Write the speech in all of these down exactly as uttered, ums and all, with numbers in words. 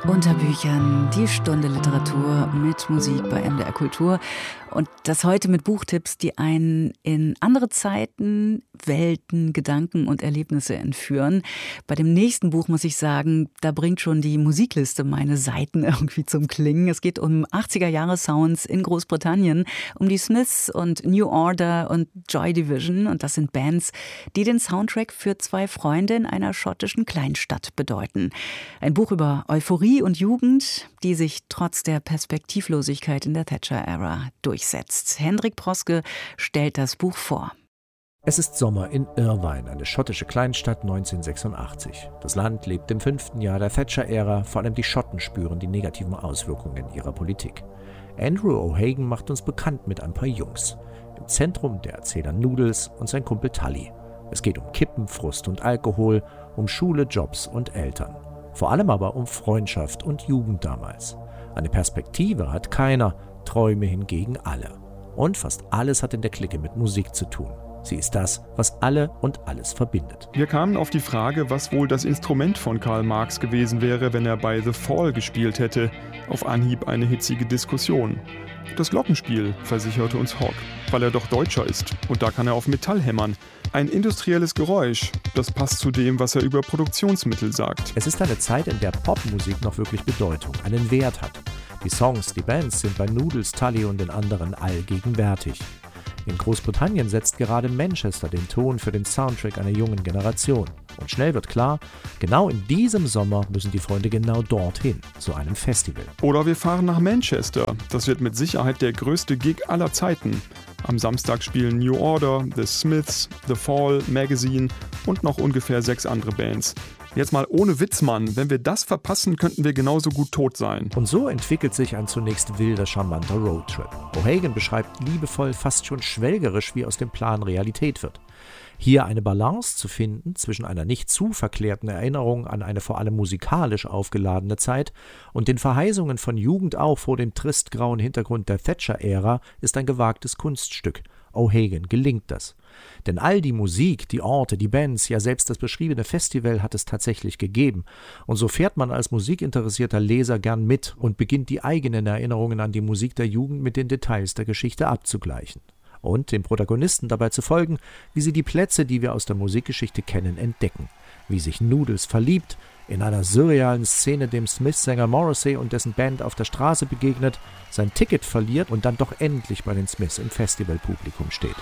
Unter Büchern, die Stunde Literatur mit Musik bei M D R Kultur. Und das heute mit Buchtipps, die einen in andere Zeiten, Welten, Gedanken und Erlebnisse entführen. Bei dem nächsten Buch muss ich sagen, da bringt schon die Musikliste meine Seiten irgendwie zum Klingen. Es geht um achtziger-Jahre-Sounds in Großbritannien, um die Smiths und New Order und Joy Division. Und das sind Bands, die den Soundtrack für zwei Freunde in einer schottischen Kleinstadt bedeuten. Ein Buch über Euphorie und Jugend, die sich trotz der Perspektivlosigkeit in der Thatcher-Ära durchsetzt. Hendrik Proske stellt das Buch vor. Es ist Sommer in Irvine, eine schottische Kleinstadt neunzehnhundertsechsundachtzig. Das Land lebt im fünften Jahr der Thatcher-Ära, vor allem die Schotten spüren die negativen Auswirkungen ihrer Politik. Andrew O'Hagan macht uns bekannt mit ein paar Jungs. Im Zentrum der Erzähler Noodles und sein Kumpel Tully. Es geht um Kippen, Frust und Alkohol, um Schule, Jobs und Eltern. Vor allem aber um Freundschaft und Jugend damals. Eine Perspektive hat keiner, Träume hingegen alle. Und fast alles hat in der Clique mit Musik zu tun. Sie ist das, was alle und alles verbindet. Wir kamen auf die Frage, was wohl das Instrument von Karl Marx gewesen wäre, wenn er bei The Fall gespielt hätte. Auf Anhieb eine hitzige Diskussion. Das Glockenspiel, versicherte uns Hawk, weil er doch Deutscher ist. Und da kann er auf Metall hämmern. Ein industrielles Geräusch, das passt zu dem, was er über Produktionsmittel sagt. Es ist eine Zeit, in der Popmusik noch wirklich Bedeutung, einen Wert hat. Die Songs, die Bands sind bei Noodles, Tully und den anderen allgegenwärtig. In Großbritannien setzt gerade Manchester den Ton für den Soundtrack einer jungen Generation. Und schnell wird klar, genau in diesem Sommer müssen die Freunde genau dorthin, zu einem Festival. Oder wir fahren nach Manchester. Das wird mit Sicherheit der größte Gig aller Zeiten. Am Samstag spielen New Order, The Smiths, The Fall, Magazine und noch ungefähr sechs andere Bands. Jetzt mal ohne Witz, Mann. Wenn wir das verpassen, könnten wir genauso gut tot sein. Und so entwickelt sich ein zunächst wilder, charmanter Roadtrip. O'Hagan beschreibt liebevoll, fast schon schwelgerisch, wie aus dem Plan Realität wird. Hier eine Balance zu finden zwischen einer nicht zu verklärten Erinnerung an eine vor allem musikalisch aufgeladene Zeit und den Verheißungen von Jugend auch vor dem tristgrauen Hintergrund der Thatcher-Ära, ist ein gewagtes Kunststück. O'Hagan gelingt das. Denn all die Musik, die Orte, die Bands, ja selbst das beschriebene Festival hat es tatsächlich gegeben. Und so fährt man als musikinteressierter Leser gern mit und beginnt die eigenen Erinnerungen an die Musik der Jugend mit den Details der Geschichte abzugleichen. Und den Protagonisten dabei zu folgen, wie sie die Plätze, die wir aus der Musikgeschichte kennen, entdecken. Wie sich Noodles verliebt, in einer surrealen Szene dem Smiths-Sänger Morrissey und dessen Band auf der Straße begegnet, sein Ticket verliert und dann doch endlich bei den Smiths im Festivalpublikum steht.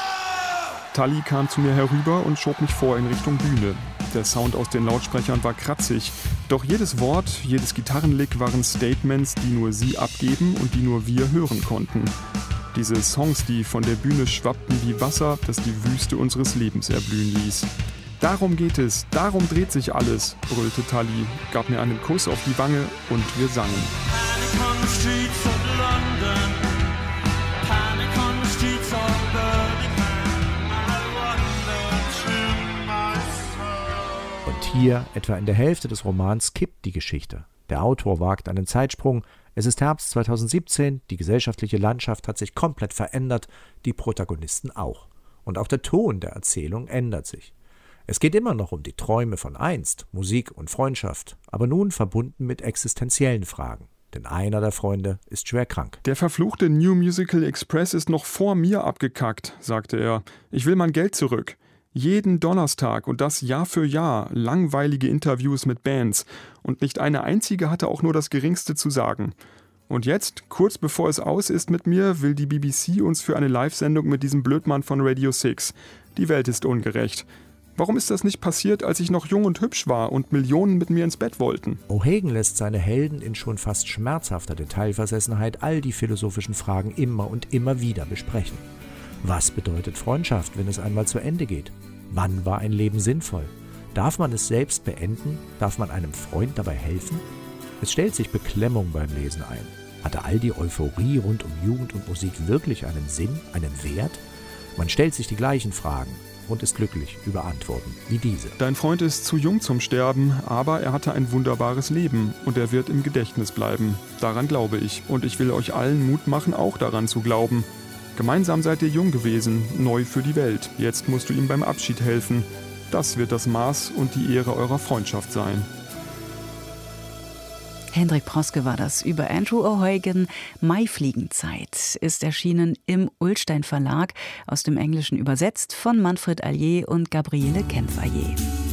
Tully kam zu mir herüber und schob mich vor in Richtung Bühne. Der Sound aus den Lautsprechern war kratzig, doch jedes Wort, jedes Gitarrenlick waren Statements, die nur sie abgeben und die nur wir hören konnten. Diese Songs, die von der Bühne schwappten wie Wasser, das die Wüste unseres Lebens erblühen ließ. Darum geht es, darum dreht sich alles, brüllte Tully, gab mir einen Kuss auf die Wange und wir sangen. Panic on the streets of London, panic on the streets of Birmingham, I wonder to myself. Und hier, etwa in der Hälfte des Romans, kippt die Geschichte. Der Autor wagt einen Zeitsprung. Es ist Herbst zweitausendsiebzehn, die gesellschaftliche Landschaft hat sich komplett verändert, die Protagonisten auch. Und auch der Ton der Erzählung ändert sich. Es geht immer noch um die Träume von einst, Musik und Freundschaft, aber nun verbunden mit existenziellen Fragen. Denn einer der Freunde ist schwer krank. Der verfluchte New Musical Express ist noch vor mir abgekackt, sagte er. Ich will mein Geld zurück. Jeden Donnerstag und das Jahr für Jahr langweilige Interviews mit Bands und nicht eine einzige hatte auch nur das Geringste zu sagen. Und jetzt, kurz bevor es aus ist mit mir, will die B B C uns für eine Live-Sendung mit diesem Blödmann von Radio six. Die Welt ist ungerecht. Warum ist das nicht passiert, als ich noch jung und hübsch war und Millionen mit mir ins Bett wollten? O'Hagan lässt seine Helden in schon fast schmerzhafter Detailversessenheit all die philosophischen Fragen immer und immer wieder besprechen. Was bedeutet Freundschaft, wenn es einmal zu Ende geht? Wann war ein Leben sinnvoll? Darf man es selbst beenden? Darf man einem Freund dabei helfen? Es stellt sich Beklemmung beim Lesen ein. Hatte all die Euphorie rund um Jugend und Musik wirklich einen Sinn, einen Wert? Man stellt sich die gleichen Fragen und ist glücklich über Antworten wie diese. Dein Freund ist zu jung zum Sterben, aber er hatte ein wunderbares Leben und er wird im Gedächtnis bleiben. Daran glaube ich. Und ich will euch allen Mut machen, auch daran zu glauben. Gemeinsam seid ihr jung gewesen, neu für die Welt. Jetzt musst du ihm beim Abschied helfen. Das wird das Maß und die Ehre eurer Freundschaft sein. Hendrik Proske war das über Andrew O'Hagan. Maifliegenzeit ist erschienen im Ullstein Verlag, aus dem Englischen übersetzt von Manfred Allier und Gabriele Kempferje.